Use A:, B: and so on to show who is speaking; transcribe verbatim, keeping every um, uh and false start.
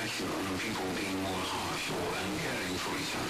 A: affectionate and people being more harsh or uncaring for each other.